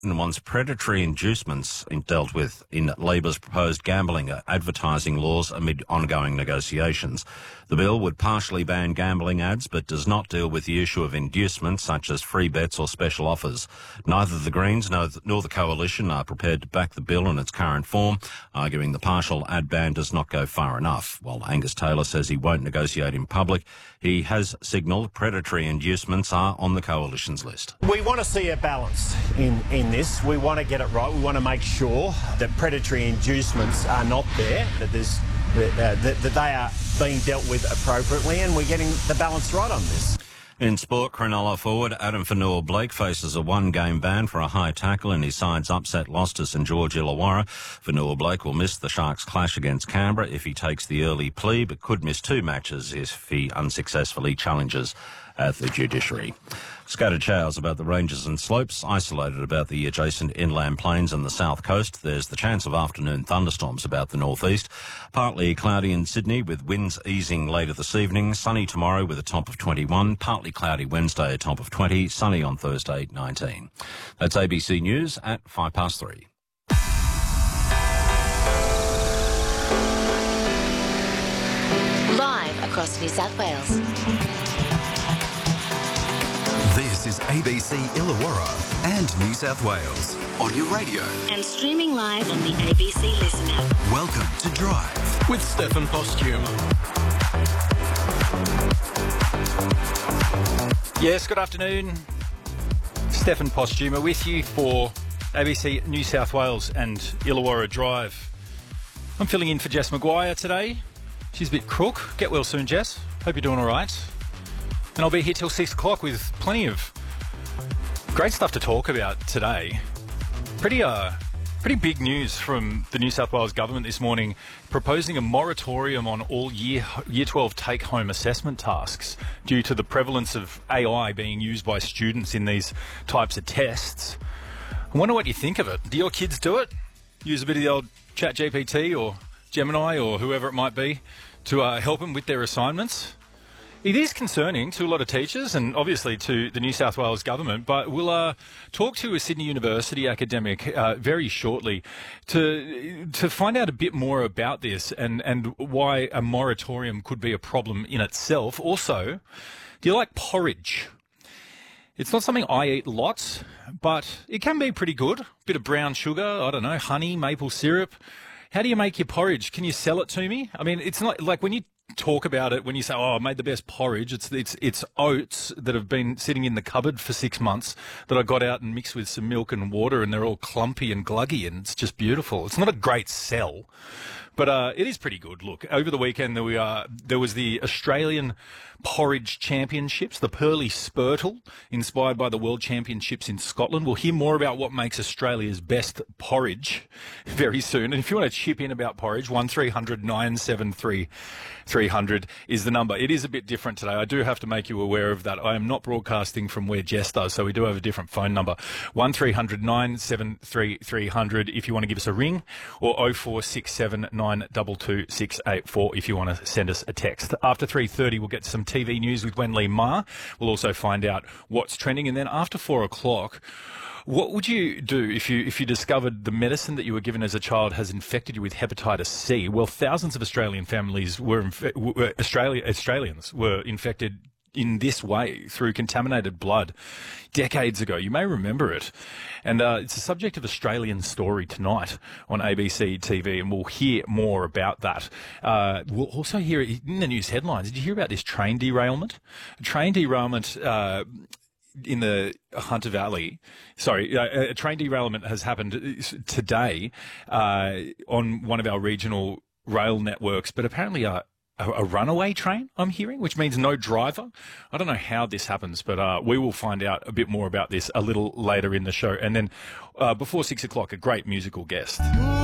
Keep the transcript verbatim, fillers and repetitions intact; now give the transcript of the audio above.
wants predatory inducements dealt with in Labor's proposed gambling advertising laws amid ongoing negotiations. The bill would partially ban gambling ads but does not deal with the issue of inducements such as free bets or special offers. Neither the Greens nor the Coalition are prepared to back the bill in its current form, arguing the partial ad ban does not go far enough. While Angus Taylor says he won't negotiate in public, he has signalled predatory inducements are on the Coalition's list. We want to see a balance in, in this. We want to get it right. We want to make sure that predatory inducements are not there, that, there's, uh, that, that they are being dealt with appropriately, and we're getting the balance right on this. In sport, Cronulla forward Adam Fanua-Blake faces a one-game ban for a high tackle in his side's upset loss to St George Illawarra. Fanua-Blake will miss the Sharks' clash against Canberra if he takes the early plea, but could miss two matches if he unsuccessfully challenges at the judiciary. Scattered showers about the ranges and slopes, isolated about the adjacent inland plains and the south coast. There's the chance of afternoon thunderstorms about the northeast. Partly cloudy in Sydney with winds easing later this evening. Sunny tomorrow with a top of twenty-one. Partly cloudy Wednesday, a top of twenty. Sunny on Thursday, nineteen. That's A B C News at five past three. Live across New South Wales. This is A B C Illawarra and New South Wales on your radio. And streaming live on the A B C Listen app. Welcome to Drive with Stefan Postuma. Yes, good afternoon. Stefan Postuma with you for A B C New South Wales and Illawarra Drive. I'm filling in for Jess Maguire today. She's a bit crook. Get well soon, Jess. Hope you're doing all right. And I'll be here till six o'clock with plenty of great stuff to talk about today. Pretty, uh, pretty big news from the New South Wales government this morning, proposing a moratorium on all year year twelve take-home assessment tasks due to the prevalence of A I being used by students in these types of tests. I wonder what you think of it. Do your kids do it? Use a bit of the old Chat G P T or Gemini or whoever it might be to uh, help them with their assignments? It is concerning to a lot of teachers and obviously to the New South Wales government, but we'll uh, talk to a Sydney University academic uh, very shortly to to find out a bit more about this and, and why a moratorium could be a problem in itself. Also, do you like porridge? It's not something I eat lots, but it can be pretty good. Bit of brown sugar, I don't know, honey, maple syrup. How do you make your porridge? Can you sell it to me? I mean, it's not like when you talk about it, when you say, oh, I made the best porridge, it's it's it's oats that have been sitting in the cupboard for six months that I got out and mixed with some milk and water, and they're all clumpy and gluggy, and it's just beautiful. It's not a great sell, but uh, it is pretty good. Look, over the weekend there, we, uh, there was the Australian Porridge Championships, the Pearly Spurtle, inspired by the World Championships in Scotland. We'll hear more about what makes Australia's best porridge very soon. And if you want to chip in about porridge, one three hundred nine seven three three hundred is the number. It is a bit different today. I do have to make you aware of that. I am not broadcasting from where Jess does, so we do have a different phone number. one three hundred nine seven three three hundred if you want to give us a ring, or oh four six seven nine two two six eight four if you want to send us a text. After three thirty, we'll get some T V news with Wenli Ma. We'll also find out what's trending. And then after four o'clock, what would you do if you if you discovered the medicine that you were given as a child has infected you with hepatitis C? Well, thousands of Australian families were, inf- were Australia, Australians were infected in this way through contaminated blood decades ago. You may remember it. And uh, it's the subject of Australian Story tonight on A B C T V, and we'll hear more about that. Uh, we'll also hear in the news headlines, did you hear about this train derailment? A train derailment uh, in the Hunter Valley. Sorry, uh, a train derailment has happened today uh, on one of our regional rail networks, but apparently uh, a, a runaway train, I'm hearing, which means no driver. I don't know how this happens, but uh, we will find out a bit more about this a little later in the show. And then uh, before six o'clock, a great musical guest.